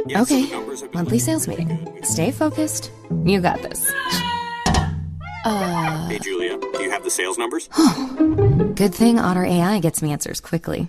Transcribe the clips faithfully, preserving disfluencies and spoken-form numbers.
Okay, monthly sales meeting. Stay focused. You got this. Uh... Hey, Julia, do you have the sales numbers? Good thing Otter A I gets me answers quickly.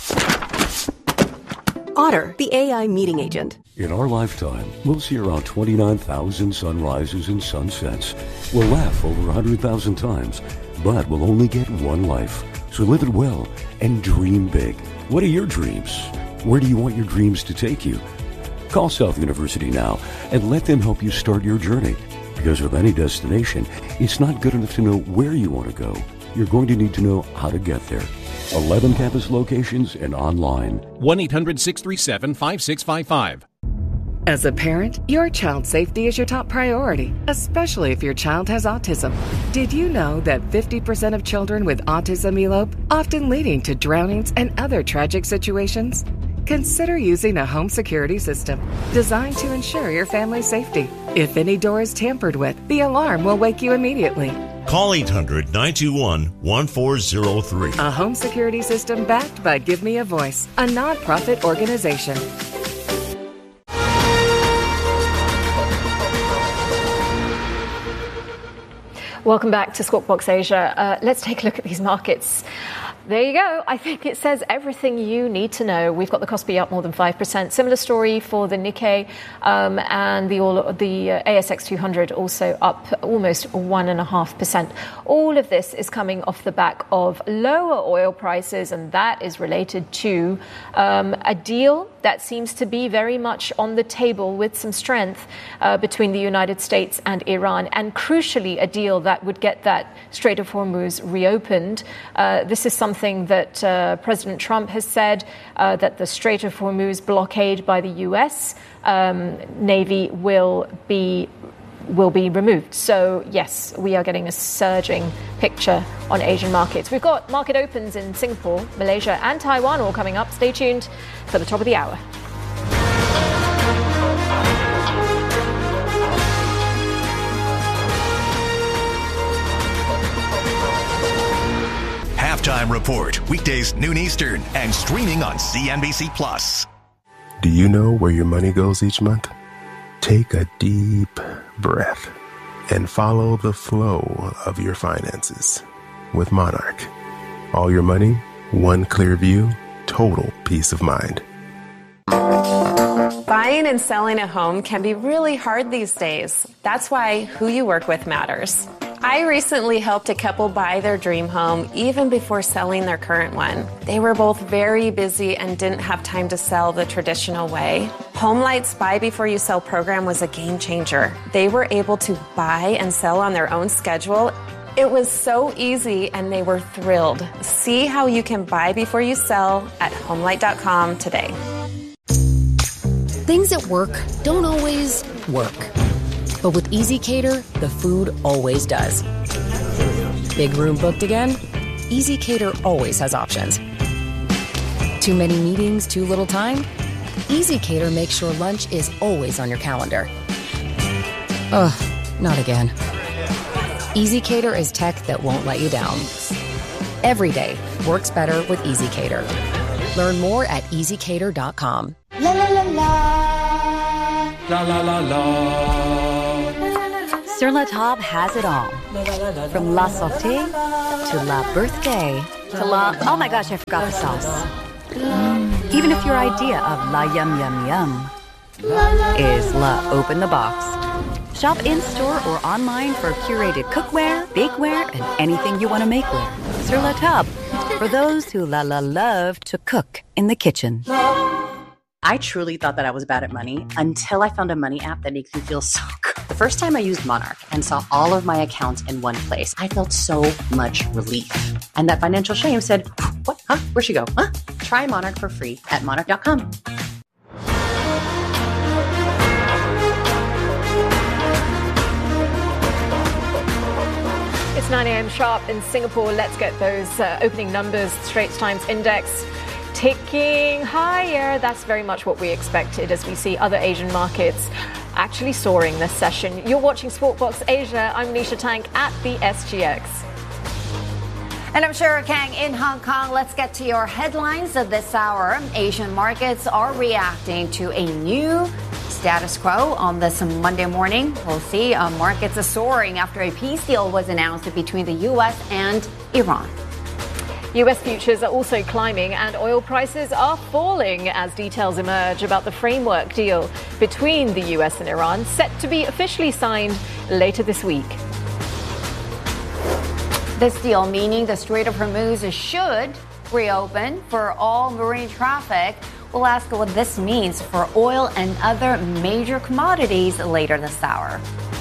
Otter, the A I meeting agent. In our lifetime, we'll see around twenty-nine thousand sunrises and sunsets. We'll laugh over one hundred thousand times, but we'll only get one life. So live it well and dream big. What are your dreams? Where do you want your dreams to take you? Call South University now and let them help you start your journey. Because with any destination, it's not good enough to know where you want to go. You're going to need to know how to get there. eleven campus locations and online. one eight hundred six three seven five six five five. As a parent, your child's safety is your top priority, especially if your child has autism. Did you know that fifty percent of children with autism elope, often leading to drownings and other tragic situations? Consider using a home security system designed to ensure your family's safety. If any door is tampered with, the alarm will wake you immediately. Call eight hundred nine two one one four zero three. A home security system backed by Give Me a Voice, a nonprofit organization. Welcome back to Squawk Box Asia. Uh, let's take a look at these markets. There you go. I think it says everything you need to know. We've got the Kospi up more than five percent. Similar story for the Nikkei um, and the all, the uh, A S X two hundred also up almost one point five percent. All of this is coming off the back of lower oil prices, and that is related to um, a deal that seems to be very much on the table with some strength uh, between the United States and Iran, and crucially a deal that would get that Strait of Hormuz reopened. Uh, this is something that uh, President Trump has said, uh, that the Strait of Hormuz blockade by the U S um, Navy will be will be removed. So, yes, we are getting a surging picture on Asian markets. We've got market opens in Singapore, Malaysia and Taiwan all coming up. Stay tuned for the top of the hour. Halftime Report, weekdays noon Eastern and streaming on C N B C Plus. Do you know where your money goes each month? Take a deep breath and follow the flow of your finances with Monarch. All your money, one clear view, total peace of mind. Buying and selling a home can be really hard these days. That's why who you work with matters. I recently helped a couple buy their dream home even before selling their current one. They were both very busy and didn't have time to sell the traditional way. HomeLight's Buy Before You Sell program was a game changer. They were able to buy and sell on their own schedule. It was so easy and they were thrilled. See how you can buy before you sell at homelight dot com today. Things at work don't always work. But with EasyCater, the food always does. Big room booked again? EasyCater always has options. Too many meetings, too little time? EasyCater makes sure lunch is always on your calendar. Ugh, not again. EasyCater is tech that won't let you down. Every day works better with EasyCater. Learn more at easy cater dot com. La la la la. La la la la. Sur La Table has it all. From La Sauté to La Birthday to La... Oh my gosh, I forgot the sauce. Mm. Even if your idea of La Yum Yum Yum is La Open the Box. Shop in-store or online for curated cookware, bakeware, and anything you want to make with. Sur La Table, for those who la la love to cook in the kitchen. I truly thought that I was bad at money until I found a money app that makes me feel so good. The first time I used Monarch and saw all of my accounts in one place, I felt so much relief. And that financial shame said, what? Huh? Where'd she go? Huh? Try Monarch for free at monarch dot com. It's nine a.m. sharp in Singapore. Let's get those uh, opening numbers. Straits Times Index ticking higher. That's very much what we expected as we see other Asian markets actually soaring this session. You're watching Squawk Box Asia. I'm Nisha Tank at the S G X. And I'm Shara Kang in Hong Kong. Let's get to your headlines of this hour. Asian markets are reacting to a new status quo on this Monday morning. We'll see uh, markets are soaring after a peace deal was announced between the U S and Iran. U S futures are also climbing and oil prices are falling as details emerge about the framework deal between the U S and Iran set to be officially signed later this week. This deal, meaning the Strait of Hormuz should reopen for all marine traffic. We'll ask what this means for oil and other major commodities later this hour.